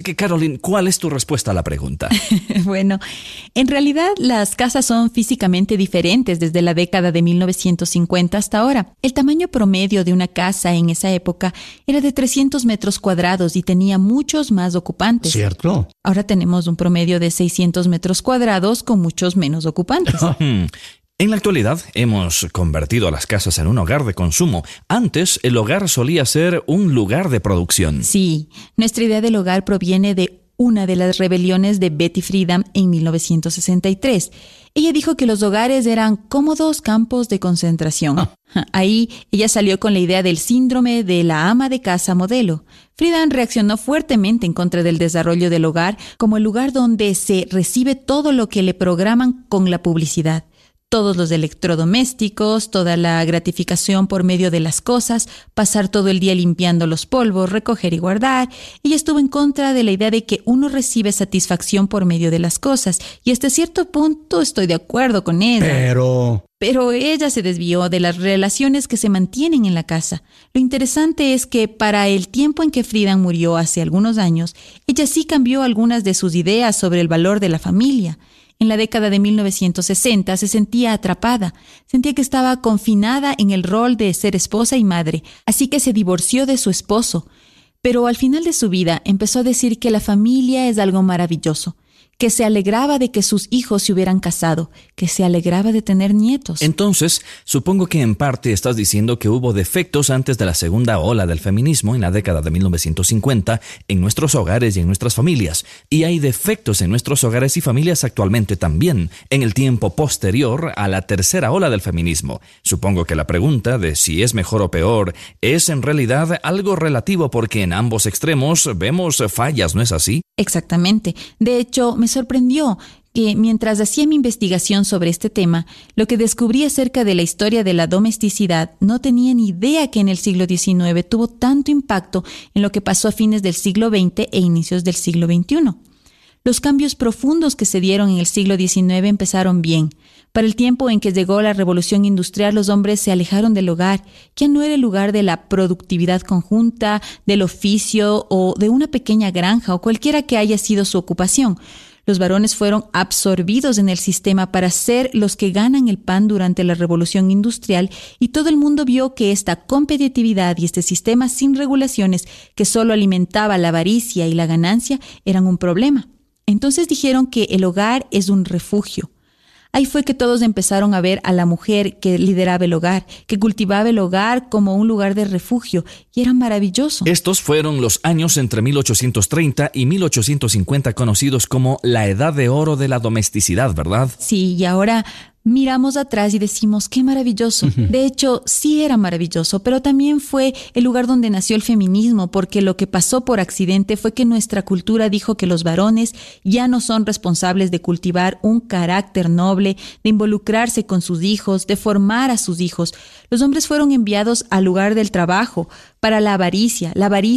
que, Caroline, ¿cuál es tu respuesta a la pregunta? Bueno, en realidad las casas son físicamente diferentes desde la década de 1950 hasta ahora. El tamaño promedio de una casa en esa época era de 300 metros cuadrados y tenía muchos más ocupantes. ¿Cierto? Ahora tenemos un promedio de 600 metros cuadrados con muchos menos ocupantes. En la actualidad hemos convertido a las casas en un hogar de consumo. Antes, el hogar solía ser un lugar de producción. Sí, nuestra idea del hogar proviene de una de las rebeliones de Betty Friedan en 1963. Ella dijo que los hogares eran cómodos campos de concentración. Ahí ella salió con la idea del síndrome de la ama de casa modelo. Friedan reaccionó fuertemente en contra del desarrollo del hogar como el lugar donde se recibe todo lo que le programan con la publicidad. Todos los electrodomésticos, toda la gratificación por medio de las cosas, pasar todo el día limpiando los polvos, recoger y guardar. Ella estuvo en contra de la idea de que uno recibe satisfacción por medio de las cosas, y hasta cierto punto estoy de acuerdo con ella. Pero ella se desvió de las relaciones que se mantienen en la casa. Lo interesante es que para el tiempo en que Friedan murió hace algunos años, ella sí cambió algunas de sus ideas sobre el valor de la familia. En la década de 1960 se sentía atrapada, sentía que estaba confinada en el rol de ser esposa y madre, así que se divorció de su esposo. Pero al final de su vida empezó a decir que la familia es algo maravilloso, que se alegraba de que sus hijos se hubieran casado, que se alegraba de tener nietos. Entonces, supongo que en parte estás diciendo que hubo defectos antes de la segunda ola del feminismo en la década de 1950 en nuestros hogares y en nuestras familias. Y hay defectos en nuestros hogares y familias actualmente también, en el tiempo posterior a la tercera ola del feminismo. Supongo que la pregunta de si es mejor o peor es en realidad algo relativo porque en ambos extremos vemos fallas, ¿no es así? Exactamente. De hecho, me sorprendió que mientras hacía mi investigación sobre este tema, lo que descubrí acerca de la historia de la domesticidad, no tenía ni idea que en el siglo XIX tuvo tanto impacto en lo que pasó a fines del siglo XX e inicios del siglo XXI. Los cambios profundos que se dieron en el siglo XIX empezaron bien. Para el tiempo en que llegó la revolución industrial, los hombres se alejaron del hogar. Ya no era el lugar de la productividad conjunta, del oficio o de una pequeña granja o cualquiera que haya sido su ocupación. Los varones fueron absorbidos en el sistema para ser los que ganan el pan durante la revolución industrial, y todo el mundo vio que esta competitividad y este sistema sin regulaciones que solo alimentaba la avaricia y la ganancia eran un problema. Entonces dijeron que el hogar es un refugio. Ahí fue que todos empezaron a ver a la mujer que lideraba el hogar, que cultivaba el hogar como un lugar de refugio, y era maravilloso. Estos fueron los años entre 1830 y 1850 conocidos como la Edad de Oro de la domesticidad, ¿verdad? Sí, y ahora miramos atrás y decimos, qué maravilloso. De hecho, sí era maravilloso, pero también fue el lugar donde nació el feminismo, porque lo que pasó por accidente fue que nuestra cultura dijo que los varones ya no son responsables de cultivar un carácter noble, de involucrarse con sus hijos, de formar a sus hijos. Los hombres fueron enviados al lugar del trabajo para la avaricia,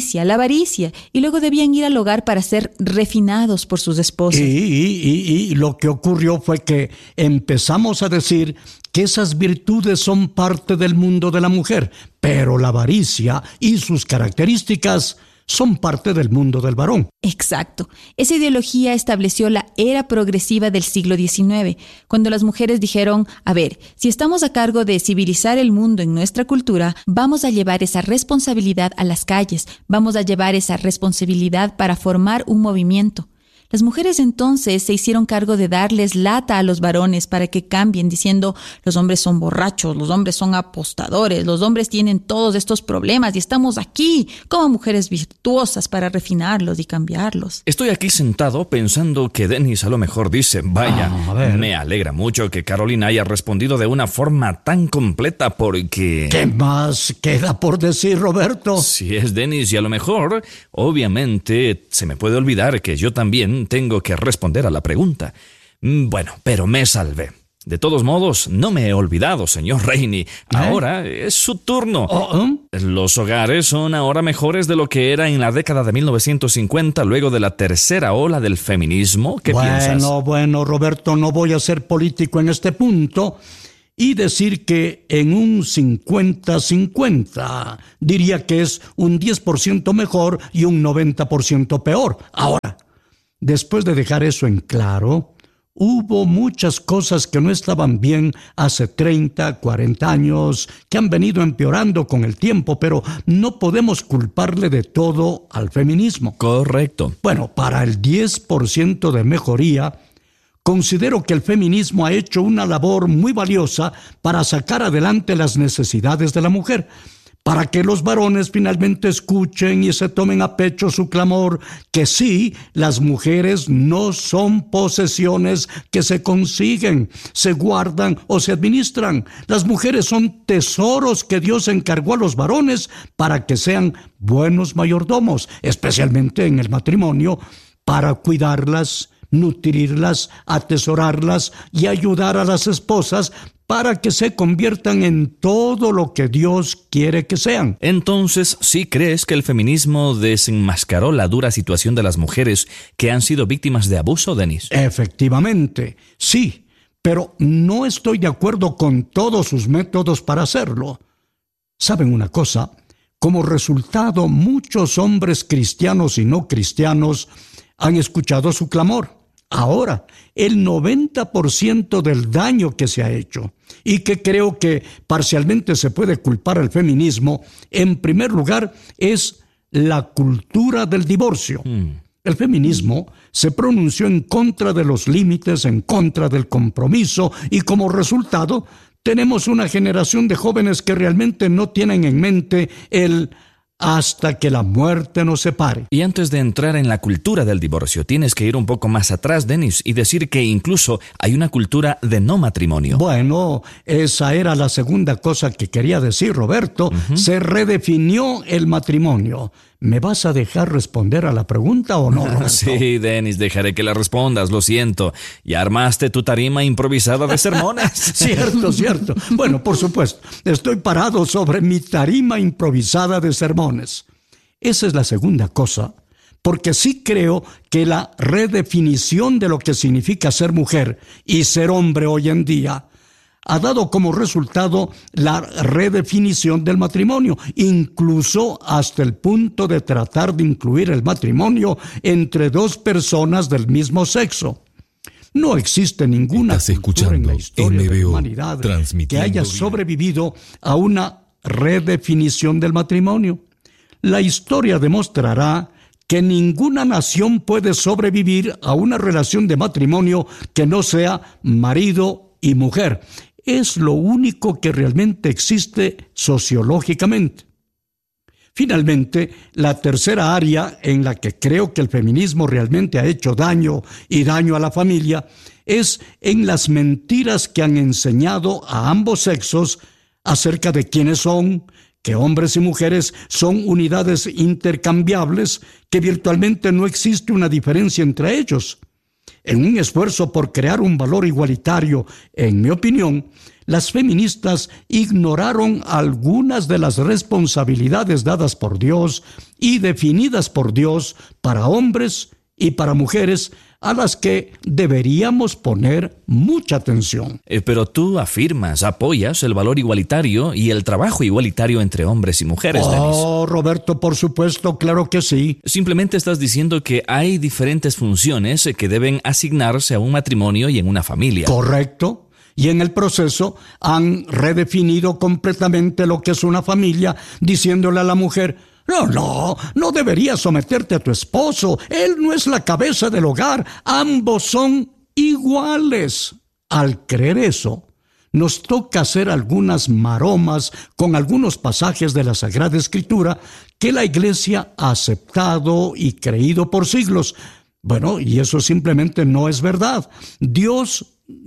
y luego debían ir al hogar para ser refinados por sus esposas. Y lo que ocurrió fue que empezamos a decir que esas virtudes son parte del mundo de la mujer, pero la avaricia y sus características son parte del mundo del varón. Exacto. Esa ideología estableció la era progresiva del siglo XIX, cuando las mujeres dijeron, a ver, si estamos a cargo de civilizar el mundo en nuestra cultura, vamos a llevar esa responsabilidad a las calles, vamos a llevar esa responsabilidad para formar un movimiento. Las mujeres entonces se hicieron cargo de darles lata a los varones para que cambien, diciendo, los hombres son borrachos, los hombres son apostadores, los hombres tienen todos estos problemas y estamos aquí como mujeres virtuosas para refinarlos y cambiarlos. Estoy aquí sentado pensando que Dennis a lo mejor dice, vaya, me alegra mucho que Caroline haya respondido de una forma tan completa porque... ¿Qué más queda por decir, Roberto? Si es Dennis, y a lo mejor, obviamente, se me puede olvidar que yo también tengo que responder a la pregunta. Bueno, pero me salvé. De todos modos, no me he olvidado, señor Rainey. Ahora es su turno. Los hogares son ahora mejores de lo que era en la década de 1950, luego de la tercera ola del feminismo. ¿Qué piensas? Bueno, Roberto, no voy a ser político en este punto. y decir que en un 50-50 diría que es un 10% mejor y un 90% peor. Ahora, después de dejar eso en claro, hubo muchas cosas que no estaban bien hace 30, 40 años, que han venido empeorando con el tiempo, pero no podemos culparle de todo al feminismo. Correcto. Bueno, para el 10% de mejoría, considero que el feminismo ha hecho una labor muy valiosa para sacar adelante las necesidades de la mujer, para que los varones finalmente escuchen y se tomen a pecho su clamor, que sí, las mujeres no son posesiones que se consiguen, se guardan o se administran. Las mujeres son tesoros que Dios encargó a los varones para que sean buenos mayordomos, especialmente en el matrimonio, para cuidarlas, nutrirlas, atesorarlas y ayudar a las esposas para que se conviertan en todo lo que Dios quiere que sean. Entonces, ¿sí crees que el feminismo desenmascaró la dura situación de las mujeres que han sido víctimas de abuso, Denis? Efectivamente, sí, pero no estoy de acuerdo con todos sus métodos para hacerlo. ¿Saben una cosa? Como resultado, muchos hombres cristianos y no cristianos han escuchado su clamor. Ahora, el 90% del daño que se ha hecho y que creo que parcialmente se puede culpar al feminismo, en primer lugar, es la cultura del divorcio. El feminismo se pronunció en contra de los límites, en contra del compromiso, y como resultado tenemos una generación de jóvenes que realmente no tienen en mente el hasta que la muerte nos separe. Y antes de entrar en la cultura del divorcio, tienes que ir un poco más atrás, Denis, y decir que incluso hay una cultura de no matrimonio. Bueno, esa era la segunda cosa que quería decir, Roberto. Se redefinió el matrimonio. ¿Me vas a dejar responder a la pregunta o no, Roberto? Sí, Denis, dejaré que la respondas, lo siento. Ya armaste tu tarima improvisada de sermones. Cierto. Bueno, por supuesto, estoy parado sobre mi tarima improvisada de sermones. Esa es la segunda cosa, porque sí creo que la redefinición de lo que significa ser mujer y ser hombre hoy en día ha dado como resultado la redefinición del matrimonio, incluso hasta el punto de tratar de incluir el matrimonio entre dos personas del mismo sexo. No existe ninguna cultura en la historia de la humanidad que haya sobrevivido a una redefinición del matrimonio. La historia demostrará que ninguna nación puede sobrevivir a una relación de matrimonio que no sea marido y mujer. Es lo único que realmente existe sociológicamente. Finalmente, la tercera área en la que creo que el feminismo realmente ha hecho daño y daño a la familia es en las mentiras que han enseñado a ambos sexos acerca de quiénes son, que hombres y mujeres son unidades intercambiables, que virtualmente no existe una diferencia entre ellos. En un esfuerzo por crear un valor igualitario, en mi opinión, las feministas ignoraron algunas de las responsabilidades dadas por Dios y definidas por Dios para hombres y para mujeres, a las que deberíamos poner mucha atención. Pero tú afirmas, apoyas el valor igualitario y el trabajo igualitario entre hombres y mujeres, Denis. Roberto, por supuesto, claro que sí. Simplemente estás diciendo que hay diferentes funciones que deben asignarse a un matrimonio y en una familia. Correcto. Y en el proceso han redefinido completamente lo que es una familia, diciéndole a la mujer: No deberías someterte a tu esposo. Él no es la cabeza del hogar. Ambos son iguales. Al creer eso, nos toca hacer algunas maromas con algunos pasajes de la Sagrada Escritura que la Iglesia ha aceptado y creído por siglos. Bueno, y eso simplemente no es verdad. Dios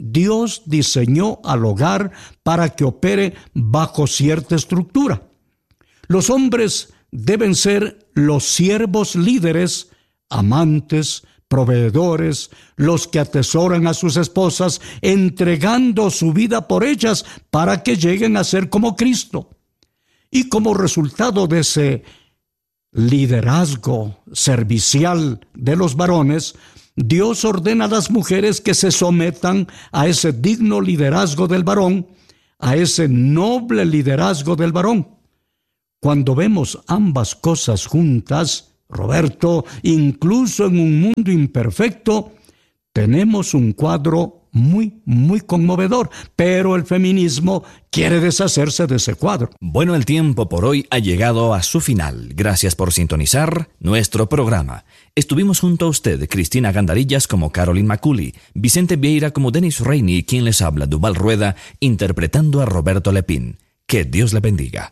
diseñó al hogar para que opere bajo cierta estructura. Los hombres deben ser los siervos líderes, amantes, proveedores, los que atesoran a sus esposas, entregando su vida por ellas para que lleguen a ser como Cristo. Y como resultado de ese liderazgo servicial de los varones, Dios ordena a las mujeres que se sometan a ese digno liderazgo del varón, a ese noble liderazgo del varón. Cuando vemos ambas cosas juntas, Roberto, incluso en un mundo imperfecto, tenemos un cuadro muy conmovedor, pero el feminismo quiere deshacerse de ese cuadro. Bueno, el tiempo por hoy ha llegado a su final. Gracias por sintonizar nuestro programa. Estuvimos junto a usted, Cristina Gandarillas como Caroline Maculi, Vicente Vieira como Denis Reini y quien les habla, Duval Rueda, interpretando a Roberto Lepín. Que Dios le bendiga.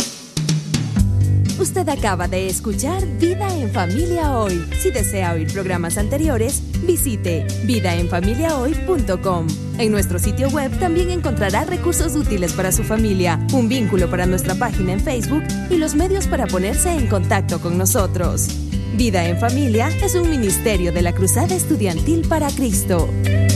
Usted acaba de escuchar Vida en Familia Hoy. Si desea oír programas anteriores, visite vidaenfamiliahoy.com. En nuestro sitio web también encontrará recursos útiles para su familia, un vínculo para nuestra página en Facebook y los medios para ponerse en contacto con nosotros. Vida en Familia es un ministerio de la Cruzada Estudiantil para Cristo.